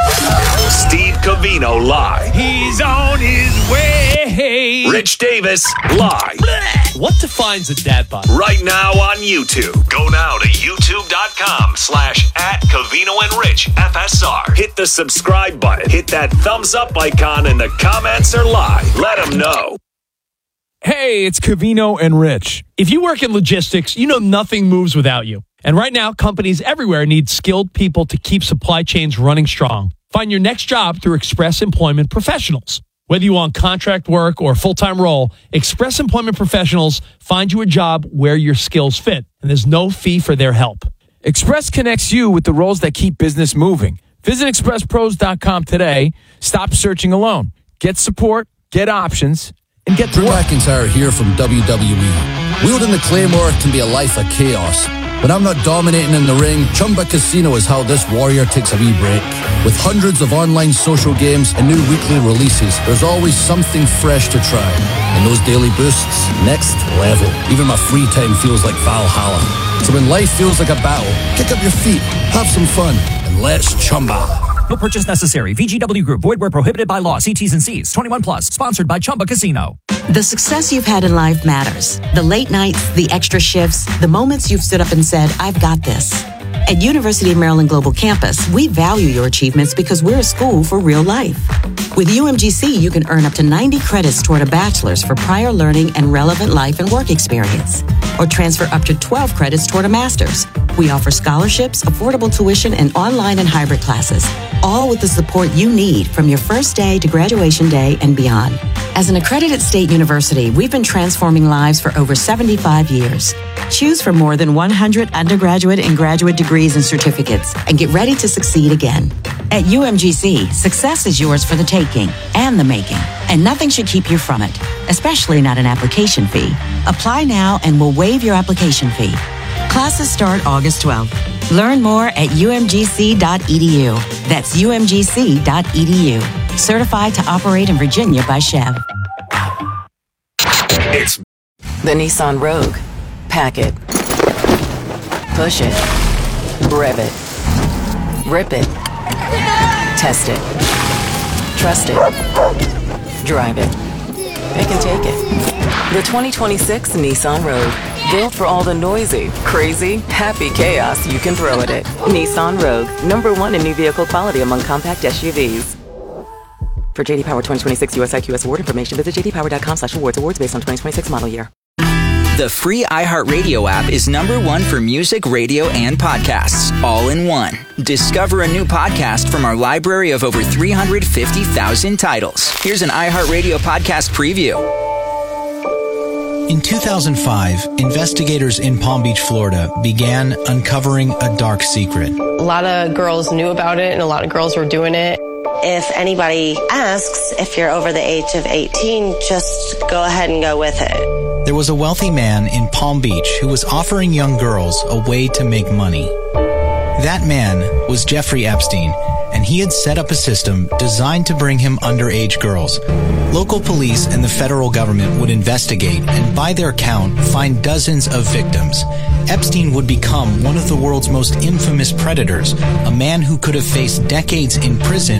Steve Covino live. He's on his way. Rich Davis live. What defines a dad bod? Right now on YouTube. Go now to youtube.com slash at Covino and Rich F S R. Hit the subscribe button. Hit that thumbs up icon, and the comments are live. Let them know. Hey, it's Covino and Rich. If you work in logistics, you know nothing moves without you. And right now, companies everywhere need skilled people to keep supply chains running strong. Find your next job through Express Employment Professionals. Whether you want contract work or a full-time role, Express Employment Professionals find you a job where your skills fit, and there's no fee for their help. Express connects you with the roles that keep business moving. Visit express pros dot com today. Stop searching alone. Get support, get options, and get to Drew work. McIntyre here from W W E. Wielding the Claymore can be a life of chaos. When I'm not dominating in the ring, Chumba Casino is how this warrior takes a wee break. With hundreds of online social games and new weekly releases, there's always something fresh to try. And those daily boosts, next level. Even my free time feels like Valhalla. So when life feels like a battle, kick up your feet, have some fun, and let's Chumba. No purchase necessary. V G W Group. Void where prohibited by law. See T's and C's. twenty-one plus. Sponsored by Chumba Casino. The success you've had in life matters. The late nights, the extra shifts, the moments you've stood up and said, I've got this. At University of Maryland Global Campus, we value your achievements because we're a school for real life. With U M G C, you can earn up to ninety credits toward a bachelor's for prior learning and relevant life and work experience, or transfer up to twelve credits toward a master's. We offer scholarships, affordable tuition, and online and hybrid classes, all with the support you need from your first day to graduation day and beyond. As an accredited state university, we've been transforming lives for over seventy-five years. Choose from more than one hundred undergraduate and graduate degrees and certificates, and get ready to succeed again. At U M G C, success is yours for the taking and the making, and nothing should keep you from it, especially not an application fee. Apply now and we'll waive your application fee. Classes start August twelfth. Learn more at U M G C dot E D U. That's U M G C dot E D U. Certified to operate in Virginia by Chev. It's The Nissan Rogue. Pack it. Push it. Rev it. Rip it. Test it. Trust it. Drive it. It can take it. The twenty twenty-six Nissan Rogue. Built for all the noisy, crazy, happy chaos you can throw at it. Nissan Rogue. Number one in new vehicle quality among compact S U Vs. For J D Power twenty twenty-six U S I Q S award information, visit j d power dot com slash awards. Awards based on twenty twenty-six model year. The free iHeartRadio app is number one for music, radio, and podcasts, all in one. Discover a new podcast from our library of over three hundred fifty thousand titles. Here's an iHeartRadio podcast preview. In two thousand five, investigators in Palm Beach, Florida began uncovering a dark secret. A lot of girls knew about it and a lot of girls were doing it. If anybody asks if you're over the age of eighteen, just go ahead and go with it. There was a wealthy man in Palm Beach who was offering young girls a way to make money. That man was Jeffrey Epstein, and he had set up a system designed to bring him underage girls. Local police and the federal government would investigate and, by their count, find dozens of victims. Epstein would become one of the world's most infamous predators, a man who could have faced decades in prison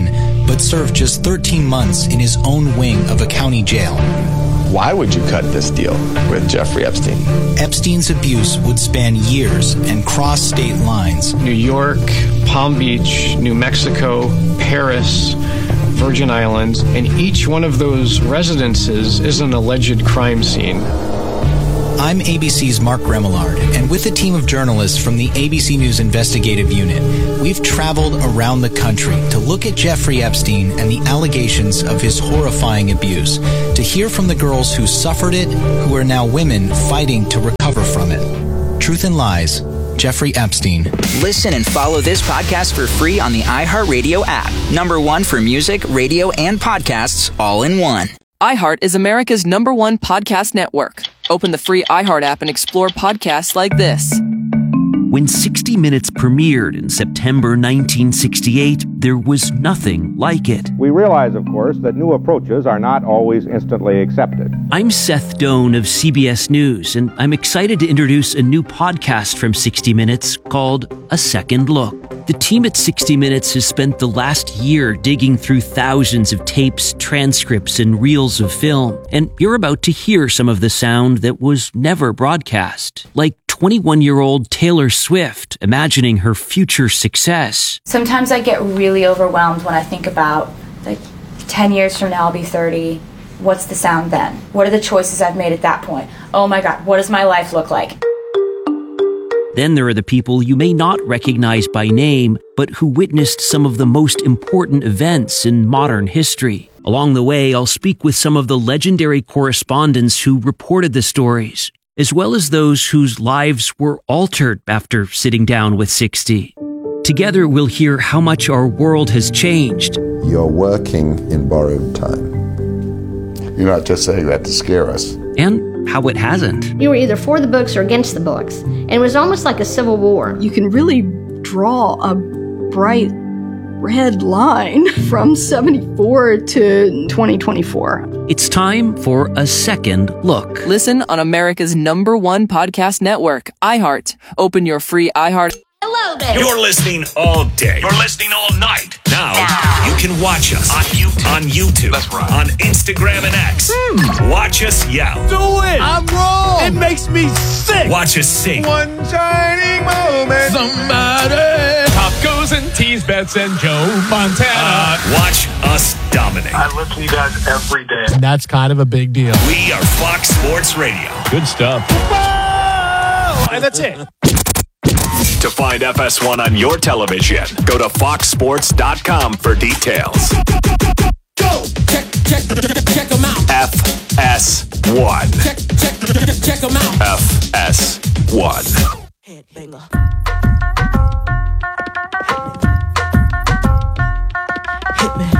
but served just thirteen months in his own wing of a county jail. Why would you cut this deal with Jeffrey Epstein? Epstein's abuse would span years and cross state lines. New York, Palm Beach, New Mexico, Paris, Virgin Islands, and each one of those residences is an alleged crime scene. I'm A B C's Mark Remillard, and with a team of journalists from the A B C News Investigative Unit, we've traveled around the country to look at Jeffrey Epstein and the allegations of his horrifying abuse, to hear from the girls who suffered it, who are now women fighting to recover from it. Truth and Lies, Jeffrey Epstein. Listen and follow this podcast for free on the iHeartRadio app. Number one for music, radio, and podcasts all in one. iHeart is America's number one podcast network. Open the free iHeart app and explore podcasts like this. When sixty minutes premiered in September nineteen sixty-eight, there was nothing like it. We realize, of course, that new approaches are not always instantly accepted. I'm Seth Doan of C B S News, and I'm excited to introduce a new podcast from sixty minutes called A Second Look. The team at sixty minutes has spent the last year digging through thousands of tapes, transcripts, and reels of film, and you're about to hear some of the sound that was never broadcast, like twenty-one-year-old Taylor Swift imagining her future success. Sometimes I get really overwhelmed when I think about, like, ten years from now I'll be thirty. What's the sound then? What are the choices I've made at that point? Oh my God, what does my life look like? Then there are the people you may not recognize by name, but who witnessed some of the most important events in modern history. Along the way, I'll speak with some of the legendary correspondents who reported the stories, as well as those whose lives were altered after sitting down with sixty. Together, we'll hear how much our world has changed. You're working in borrowed time. You're not just saying that to scare us. And how it hasn't. You were either for the books or against the books, and it was almost like a civil war. You can really draw a bright red line from seventy-four to twenty twenty-four. It's time for A Second Look. Listen on America's number one podcast network, iHeart. Open your free iHeart. Hello there. You're listening all day. You're listening all night. Now, you can watch us on YouTube. On YouTube. That's right. On Instagram and X. Hmm. Watch us yell. Do it. I'm wrong. It makes me sick. Watch us sing. One shining moment. Somebody. Top goes and tease bets and Joe Montana. Uh, watch us dominate. I listen to you guys every day. That's kind of a big deal. We are Fox Sports Radio. Good stuff. Whoa! And that's it. To find F S one on your television, go to fox sports dot com for details. Go! Check, check, check them out. F S one. Check, check, check them out. F S one. Headbanger. Hit me.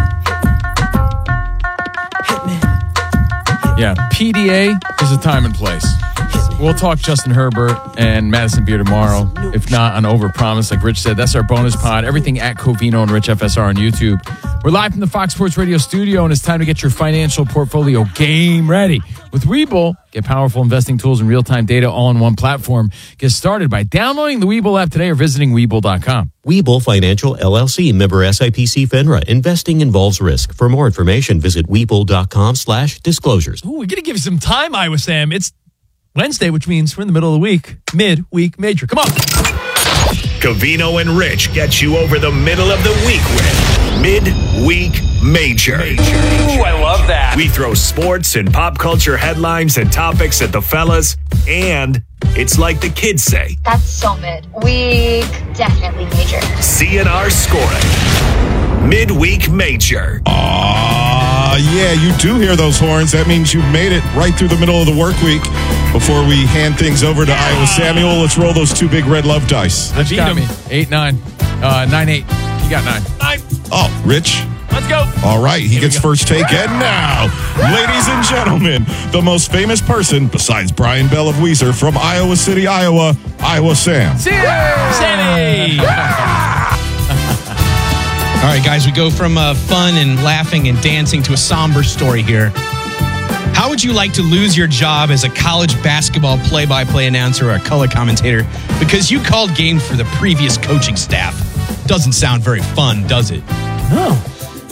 Hit me. Hit me. Yeah, P D A is a time and place. We'll talk Justin Herbert and Madison Beer tomorrow. If not, on Overpromise, like Rich said. That's our bonus pod. Everything at Covino and Rich F S R on YouTube. We're live from the Fox Sports Radio studio, and it's time to get your financial portfolio game ready. With Webull, get powerful investing tools and real-time data all in one platform. Get started by downloading the Webull app today or visiting Webull dot com. Webull Financial, L L C, member S I P C FINRA. Investing involves risk. For more information, visit Webull dot com slash disclosures. Ooh, we're going to give you some time, Iowa Sam. It's Wednesday, which means we're in the middle of the week. Mid-week major. Come on. Covino and Rich get you over the middle of the week with Mid-Week Major. Major. Ooh, I love that. We throw sports and pop culture headlines and topics at the fellas, and it's like the kids say. That's so mid. Week definitely major. C N R scoring. Mid-Week Major. Ah, uh, yeah, you do hear those horns. That means you made it right through the middle of the work week. Before we hand things over to Iowa Samuel, let's roll those two big red love dice. That's got me. Eight, nine. Uh, nine, eight. You got nine. Nine. Oh, Rich. Let's go. All right, he Here gets first take. And now, ladies and gentlemen, the most famous person besides Brian Bell of Weezer from Iowa City, Iowa, Iowa Sam. Sammy! All right, guys, we go from uh, fun and laughing and dancing to a somber story here. How would you like to lose your job as a college basketball play-by-play announcer or a color commentator because you called games for the previous coaching staff? Doesn't sound very fun, does it? No.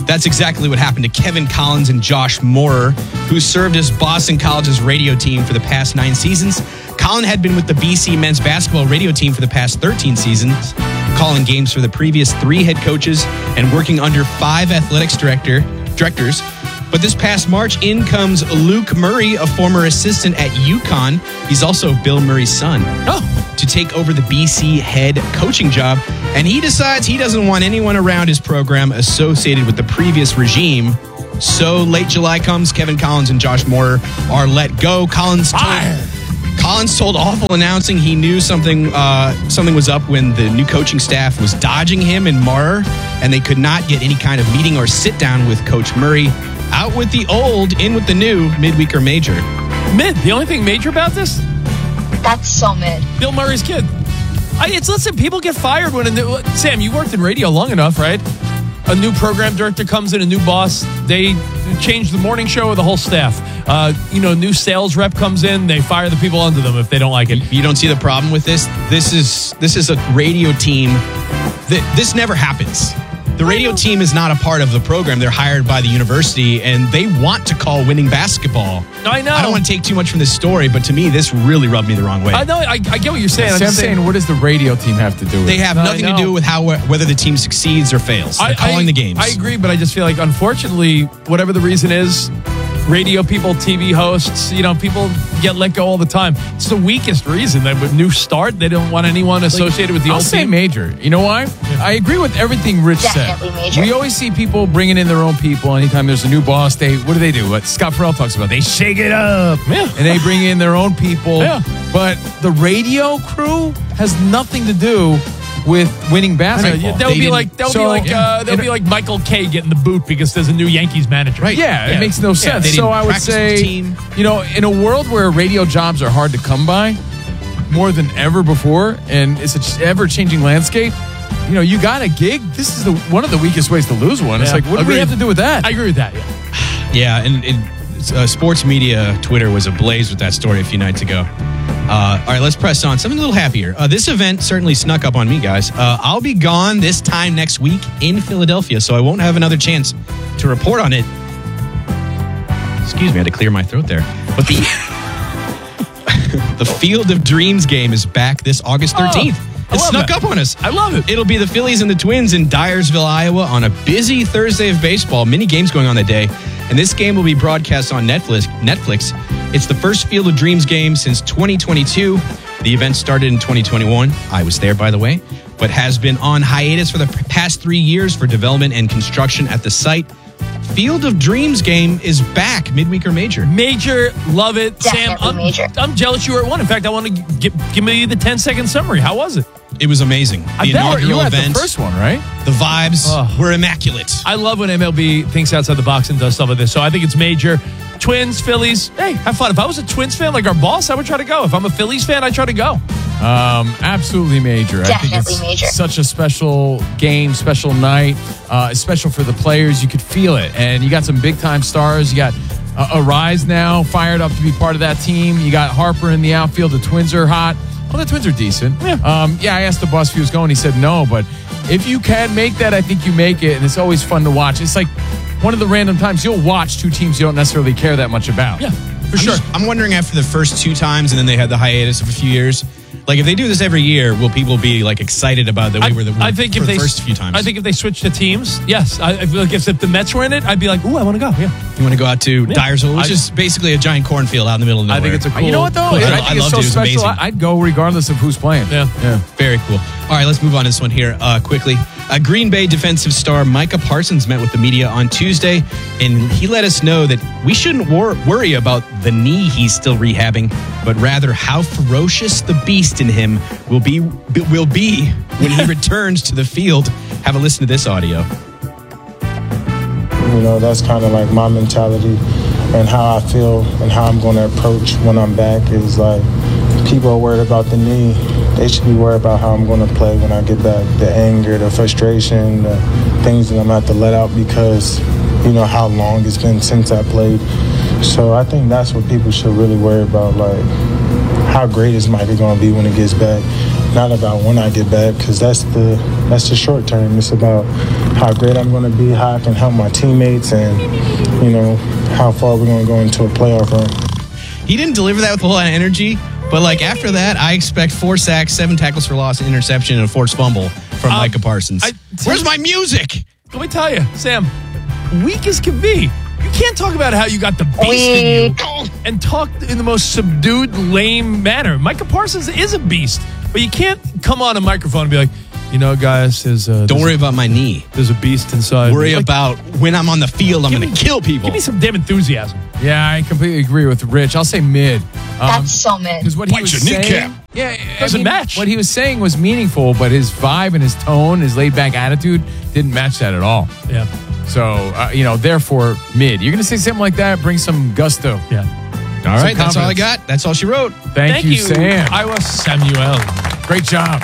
That's exactly what happened to Kevin Collins and Josh Moorer, who served as Boston College's radio team for the past nine seasons. Collin had been with the B C men's basketball radio team for the past thirteen seasons, calling games for the previous three head coaches and working under five athletics director directors. But this past March, in comes Luke Murray, a former assistant at UConn. He's also Bill Murray's son. Oh. To take over the B C head coaching job. And he decides he doesn't want anyone around his program associated with the previous regime. So late July comes, Kevin Collins and Josh Moorer are let go. Collins told, Collins told Awful Announcing he knew something uh, something was up when the new coaching staff was dodging him and Moorer, and they could not get any kind of meeting or sit down with Coach Murray. Out with the old, in with the new, midweek or major. Mid. The only thing major about this? That's so mid. Bill Murray's kid. I, it's listen. People get fired when a new. Sam, you worked in radio long enough, right? A new program director comes in, a new boss. They change the morning show or the whole staff. Uh, you know, new sales rep comes in. They fire the people under them if they don't like it. You don't see the problem with this. This is this is a radio team. That this never happens. The radio team is not a part of the program. They're hired by the university, and they want to call winning basketball. I know. I don't want to take too much from this story, but to me, this really rubbed me the wrong way. I know. I, I get what you're saying. I'm, I'm I'm saying, saying, what does the radio team have to do with They it? have No, nothing I to know. do with how whether the team succeeds or fails. They're I, calling I, the games. I agree, but I just feel like, unfortunately, whatever the reason is, radio people, T V hosts, you know, people get let go all the time. It's the weakest reason that with new start, they don't want anyone associated with the I'll old say team. major. You know why? I agree with everything Rich Definitely said. major. We always see people bringing in their own people. Anytime there's a new boss, they what do they do? What Scott Farrell talks about? They shake it up, Yeah. and they bring in their own people. Yeah. But the radio crew has nothing to do with winning basketball. Yeah, that would They be didn't- like that would so- be like uh, that would and- be like Michael Kay getting the boot because there's a new Yankees manager. Right. Yeah, it makes no sense. they so didn't I would practice with say, the team. you know, in a world where radio jobs are hard to come by, more than ever before, and it's an ever-changing landscape, you know, you got a gig. This is the one of the weakest ways to lose one. It's Yeah. like, what do we Agreed. have to do with that? I agree with that. Yeah. Yeah, and, and uh, sports media Twitter was ablaze with that story a few nights ago. Uh, all right, let's press on. Something a little happier. Uh, this event certainly snuck up on me, guys. Uh, I'll be gone this time next week in Philadelphia, so I won't have another chance to report on it. Excuse me, I had to clear my throat there. But the the Field of Dreams game is back this August thirteenth. I it love snuck that. up on us. I love it. It'll be the Phillies and the Twins in Dyersville, Iowa on a busy Thursday of baseball. Many games going on that day. And this game will be broadcast on Netflix. Netflix. It's the first Field of Dreams game since twenty twenty-two. The event started in twenty twenty-one. I was there, by the way, but has been on hiatus for the past three years for development and construction at the site. Field of Dreams game is back, midweek or major. Major, love it. Sam, Definitely I'm, major. I'm jealous you were at one. In fact, I want to give, give me the ten second summary. How was it? It was amazing. I The bet inaugural you were at event, the first one, right? the vibes Oh. were immaculate. I love when M L B thinks outside the box and does stuff like this. So I think it's major. Twins, Phillies, hey, have fun. If I was a Twins fan like our boss, I would try to go. If I'm a Phillies fan, I'd try to go. Um, absolutely major. I think Definitely it's major. such a special game, special night. Uh, it's special for the players. You could feel it. And you got some big time stars. You got uh, Arise now fired up to be part of that team. You got Harper in the outfield. The Twins are hot. Well, the Twins are decent. Yeah. Um, yeah, I asked the boss if he was going. He said no. But if you can make that, I think you make it. And it's always fun to watch. It's like one of the random times you'll watch two teams you don't necessarily care that much about. Yeah, for I'm sure. just- I'm wondering after the first two times and then they had the hiatus of a few years. Like if they do this every year, will people be like excited about the way I, we're the I think for if the they first few times? I think if they switch to teams, yes. I, I feel like if, if the Mets were in it, I'd be like, ooh, I want to go. Yeah, you want to go out to Yeah. Dyersville, which I- is basically a giant cornfield out in the middle of nowhere. I think it's a cool. You know what, though? cool I thing. think I it's loved so it. It was special. amazing. I'd go regardless of who's playing. Yeah. Yeah. Very cool. All right, let's move on to this one here uh, quickly. Uh, Green Bay defensive star Micah Parsons met with the media on Tuesday, and he let us know that we shouldn't wor- worry about the knee he's still rehabbing, but rather how ferocious the beast in him will be will be when he returns to the field. Have a listen to this audio. You know, that's kind of like my mentality and how I feel and how I'm going to approach when I'm back is like people are worried about the knee. They should be worried about how I'm going to play when I get back. The anger, the frustration, the things that I'm going to have to let out because, you know, how long it's been since I played. So I think that's what people should really worry about. Like, how great is Micah going to be when he gets back. Not about when I get back, because that's the that's the short term. It's about how great I'm going to be, how I can help my teammates, and, you know, how far we're going to go into a playoff run. He didn't deliver that with a lot of energy, but like after that, I expect four sacks, seven tackles for loss, an interception, and a forced fumble from um, Micah Parsons. I, Where's my music? Let me tell you, Sam, weak as can be. You can't talk about how you got the beast in you and talk in the most subdued, lame manner. Micah Parsons is a beast, but you can't come on a microphone and be like, you know, guys, there's a, don't there's worry a, about my knee. There's a beast inside. Worry like, about when I'm on the field, I'm going to kill people. Give me some damn enthusiasm. Yeah, I completely agree with Rich. I'll say mid. Um, That's so mid. Because what he was saying, kneecap. yeah, doesn't I mean, match. What he was saying was meaningful, but his vibe and his tone, his laid back attitude, didn't match that at all. Yeah. So uh, you know, therefore, mid. You're going to say something like that, bring some gusto. Yeah. All right, that's all I got. That's all she wrote. Thank, Thank you, you, Sam. Iowa Samuel. Great job.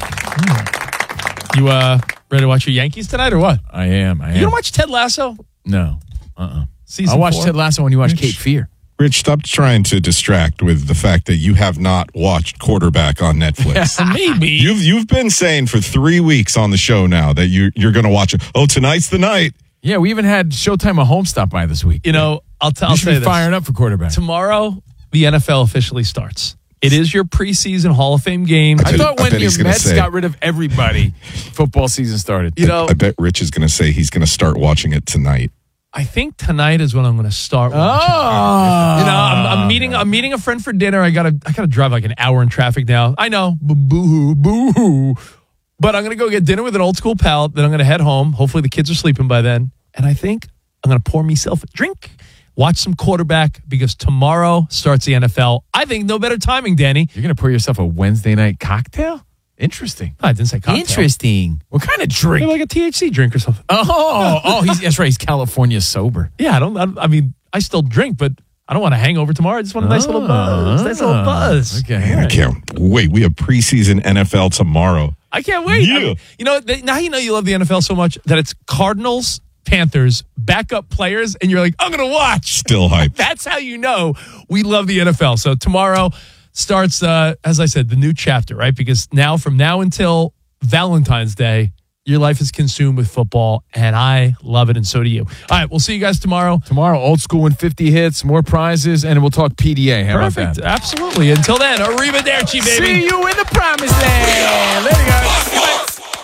You uh ready to watch your Yankees tonight or what? I am. I am. You gonna watch Ted Lasso? No. Uh-uh. Season I watched four? Ted Lasso when you watched Rich. Cape Fear. Rich, stop trying to distract with the fact that you have not watched Quarterback on Netflix. Maybe. You've you've been saying for three weeks on the show now that you you're going to watch it. Oh, tonight's the night. Yeah, we even had Showtime at home stop by this week. You know, I'll, t- You I'll should say be this. firing up for quarterback. Tomorrow, the N F L officially starts. It is your preseason Hall of Fame game. I bet- thought I when bet your he's gonna Mets say- got rid of everybody, football season started. You know, I bet Rich is going to say he's going to start watching it tonight. I think tonight is when I'm going to start watching. Oh. You know, I'm, I'm meeting I'm meeting a friend for dinner. I gotta I gotta drive like an hour in traffic now. I know, boo hoo, boo hoo. But I'm gonna go get dinner with an old school pal. Then I'm gonna head home. Hopefully the kids are sleeping by then. And I think I'm gonna pour myself a drink, watch some quarterback, because tomorrow starts the N F L. I think no better timing, Danny. You're going to pour yourself a Wednesday night cocktail? Interesting. I didn't say cocktail. Interesting. What kind of drink? Maybe like a T H C drink or something. Oh, oh, he's, that's right. He's California sober. Yeah, I don't. I, I mean, I still drink, but I don't want to hang over tomorrow. I just want a nice little buzz. Nice little buzz. Okay. Man, I can't wait. We have preseason N F L tomorrow. I can't wait. Yeah. I mean, you know, they, now you know you love the N F L so much that it's Cardinals, Panthers, backup players, and you're like, I'm going to watch. Still hype. That's how you know we love the N F L. So tomorrow starts, uh, as I said, the new chapter, right? Because now, from now until Valentine's Day, your life is consumed with football, and I love it, and so do you. All right, we'll see you guys tomorrow. Tomorrow, old school and fifty hits, more prizes, and we'll talk P D A. How Perfect. about that? Absolutely. Until then, arrivederci, baby. See you in the promised land. Later, guys.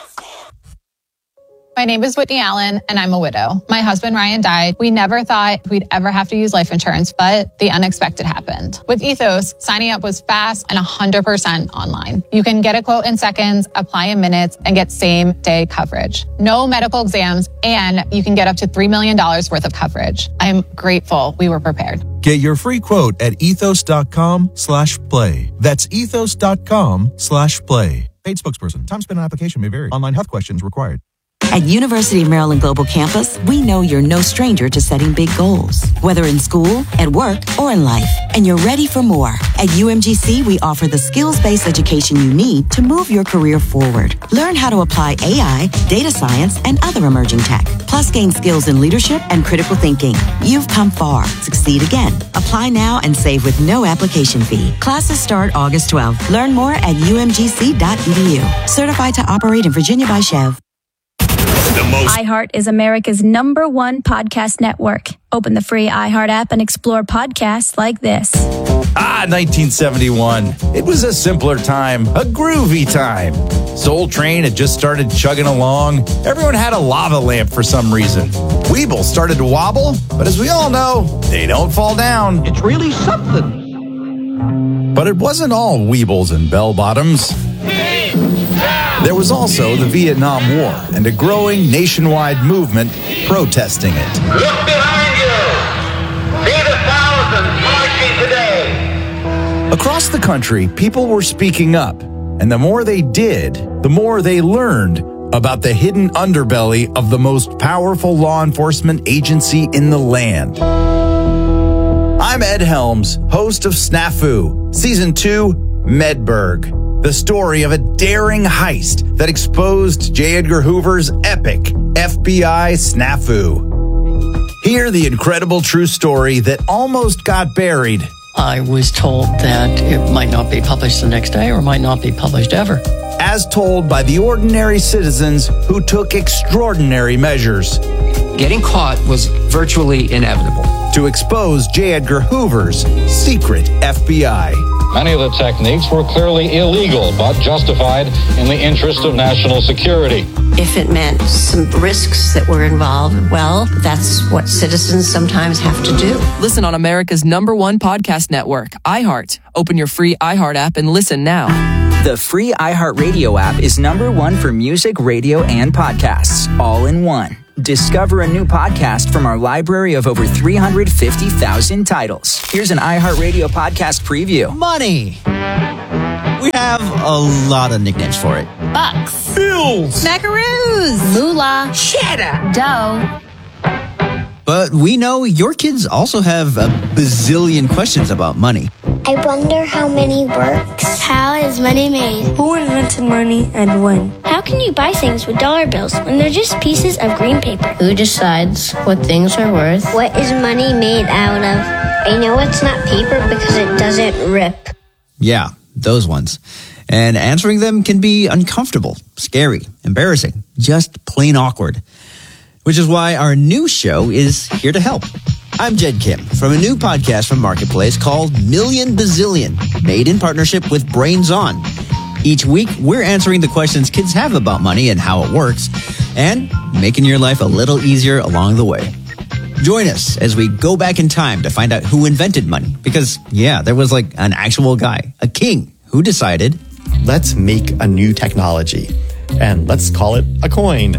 My name is Whitney Allen, and I'm a widow. My husband, Ryan, died. We never thought we'd ever have to use life insurance, but the unexpected happened. With Ethos, signing up was fast and one hundred percent online. You can get a quote in seconds, apply in minutes, and get same-day coverage. No medical exams, and you can get up to three million dollars worth of coverage. I'm grateful we were prepared. Get your free quote at ethos.com slash play. That's ethos.com slash play. Paid spokesperson. Time spent on application may vary. Online health questions required. At University of Maryland Global Campus, we know you're no stranger to setting big goals, whether in school, at work, or in life, and you're ready for more. At U M G C, we offer the skills-based education you need to move your career forward. Learn how to apply A I, data science, and other emerging tech, plus gain skills in leadership and critical thinking. You've come far. Succeed again. Apply now and save with no application fee. Classes start August twelfth. Learn more at u m g c dot e d u. Certified to operate in Virginia by Chev. The most iHeart is America's number one podcast network. Open the free iHeart app and explore podcasts like this. Ah, nineteen seventy-one. It was a simpler time, a groovy time. Soul Train had just started chugging along. Everyone had a lava lamp for some reason. Weeble started to wobble, but as we all know, they don't fall down. It's really something. But it wasn't all Weebles and bell-bottoms. There was also the Vietnam War and a growing nationwide movement protesting it. Look behind you. See the thousands marching today. Across the country, people were speaking up, and the more they did, the more they learned about the hidden underbelly of the most powerful law enforcement agency in the land. I'm Ed Helms, host of Snafu, Season two, Medberg. The story of a daring heist that exposed J. Edgar Hoover's epic F B I snafu. Hear the incredible true story that almost got buried I was told that it might not be published the next day or might not be published ever. As told by the ordinary citizens who took extraordinary measures. Getting caught was virtually inevitable. To expose J. Edgar Hoover's secret F B I. Many of the techniques were clearly illegal, but justified in the interest of national security. If it meant some risks that were involved, well, that's what citizens sometimes have to do. Listen on America's number one podcast network, iHeart. Open your free iHeart app and listen now. The free iHeartRadio app is number one for music, radio, and podcasts, all in one. Discover a new podcast from our library of over three hundred fifty thousand titles. Here's an iHeartRadio podcast preview. Money. We have a lot of nicknames for it. Bucks. Bills. Macaroons. Moolah. Cheddar. Dough. But we know your kids also have a bazillion questions about money. I wonder how money works. How is money made? Who invented money and when? How can you buy things with dollar bills when they're just pieces of green paper? Who decides what things are worth? What is money made out of? I know it's not paper because it doesn't rip. Yeah, those ones. And answering them can be uncomfortable, scary, embarrassing, just plain awkward. Which is why our new show is here to help. I'm Jed Kim from a new podcast from Marketplace called Million Bazillion, made in partnership with Brains On. Each week, we're answering the questions kids have about money and how it works, and making your life a little easier along the way. Join us as we go back in time to find out who invented money. Because, yeah, there was like an actual guy, a king, who decided, let's make a new technology, and let's call it a coin.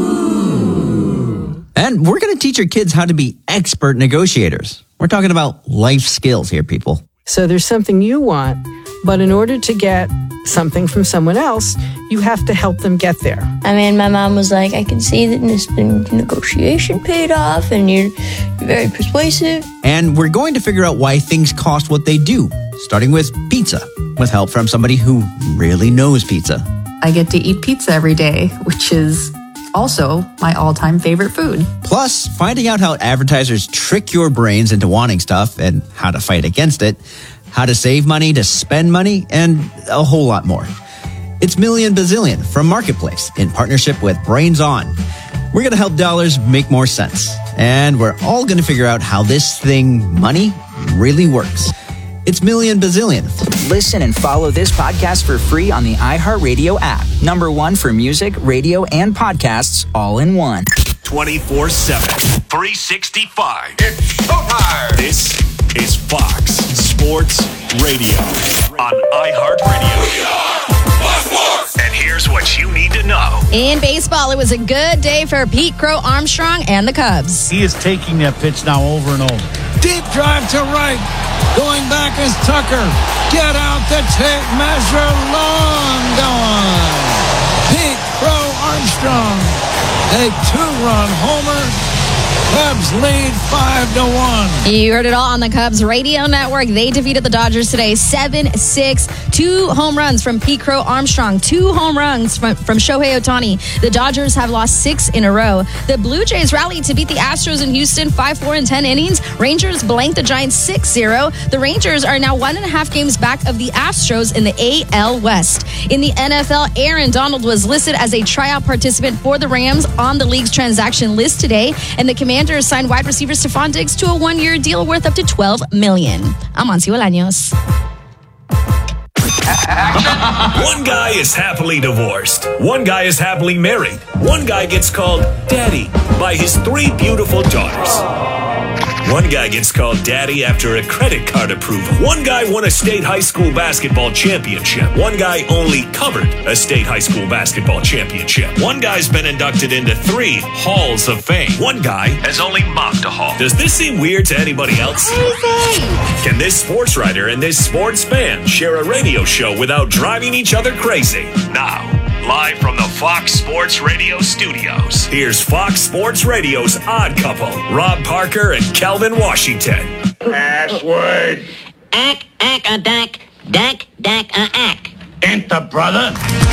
And we're going to teach our kids how to be expert negotiators. We're talking about life skills here, people. So there's something you want, but in order to get something from someone else, you have to help them get there. I mean, my mom was like, I can see that this negotiation paid off and you're very persuasive. And we're going to figure out why things cost what they do, starting with pizza, with help from somebody who really knows pizza. I get to eat pizza every day, which is also my all-time favorite food. Plus, finding out how advertisers trick your brains into wanting stuff and how to fight against it, how to save money, to spend money, and a whole lot more. It's Million Bazillion from Marketplace in partnership with Brains On. We're going to help dollars make more sense. And we're all going to figure out how this thing, money, really works. It's Million Bazillion. Listen and follow this podcast for free on the iHeartRadio app. Number one for music, radio, and podcasts, all in one. twenty-four seven, three sixty-five. It's showtime. This is Fox Sports Radio on iHeartRadio. And here's what you need to know. In baseball, it was a good day for Pete Crow Armstrong and the Cubs. He is taking that pitch now over and over. Deep drive to right. Going back is Tucker. Get out the tape measure. Long gone. Pete Crow Armstrong. A two-run homer. Cubs lead five to one. You heard it all on the Cubs radio network. They defeated the Dodgers today seven six. Two home runs from Pete Crow Armstrong. Two home runs from, from Shohei Ohtani. The Dodgers have lost six in a row. The Blue Jays rallied to beat the Astros in Houston five four in ten innings. Rangers blanked the Giants six zero. The Rangers are now one and a half games back of the Astros in the A L West. In the N F L, Aaron Donald was listed as a tryout participant for the Rams on the league's transaction list today, and the Commanders signed wide receiver Stephon Diggs to a one-year deal worth up to twelve million dollars. I'm Amancio Bolaños. One guy is happily divorced. One guy is happily married. One guy gets called daddy by his three beautiful daughters. One guy gets called daddy after a credit card approval. One guy won a state high school basketball championship. One guy only covered a state high school basketball championship. One guy's been inducted into three halls of fame. One guy has only mopped a hall. Does this seem weird to anybody else? Can this sports writer and this sports fan share a radio show without driving each other crazy? Now, live from the Fox Sports Radio studios, here's Fox Sports Radio's odd couple, Rob Parker and Calvin Washington. Password. Ack, ack, a dack, dack, dack, a ack. Enter, brother.